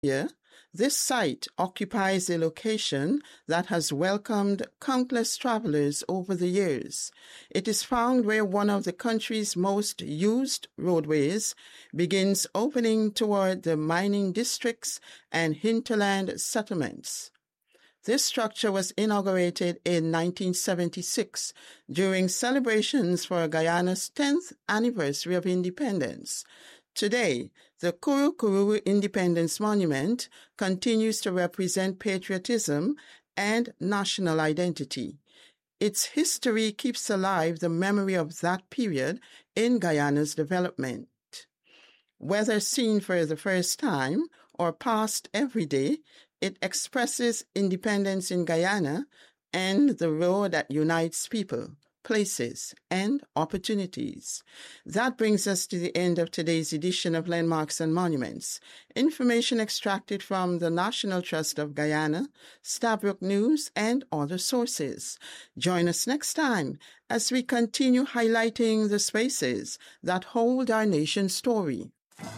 Yeah, this site occupies a location that has welcomed countless travelers over the years. It is found where one of the country's most used roadways begins opening toward the mining districts and hinterland settlements. This structure was inaugurated in 1976 during celebrations for Guyana's 10th anniversary of independence. Today, the Kuru Kuru Independence Monument continues to represent patriotism and national identity. Its history keeps alive the memory of that period in Guyana's development. Whether seen for the first time or passed every day, it expresses independence in Guyana and the road that unites people, places, and opportunities. That brings us to the end of today's edition of Landmarks and Monuments. Information extracted from the National Trust of Guyana, Stabroek News, and other sources. Join us next time as we continue highlighting the spaces that hold our nation's story.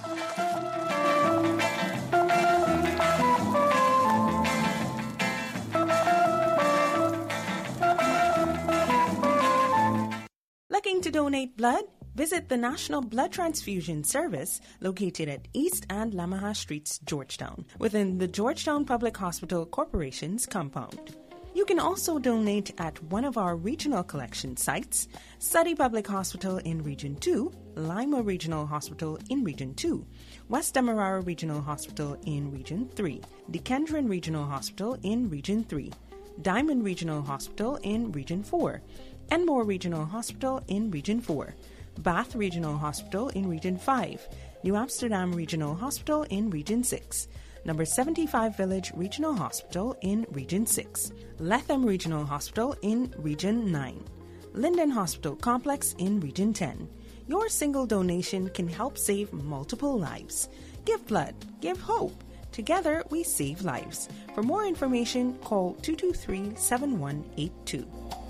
Looking to donate blood? Visit the National Blood Transfusion Service located at East and Lamaha Streets, Georgetown, within the Georgetown Public Hospital Corporation's compound. You can also donate at one of our regional collection sites, Suddy Public Hospital in Region 2, Lima Regional Hospital in Region 2, West Demerara Regional Hospital in Region 3, Dikendron Regional Hospital in Region 3, Diamond Regional Hospital in Region 4, Enmore Regional Hospital in Region 4, Bath Regional Hospital in Region 5, New Amsterdam Regional Hospital in Region 6, Number 75 Village Regional Hospital in Region 6, Letham Regional Hospital in Region 9, Linden Hospital Complex in Region 10. Your single donation can help save multiple lives. Give blood, give hope. Together we save lives. For more information, call 223-7182.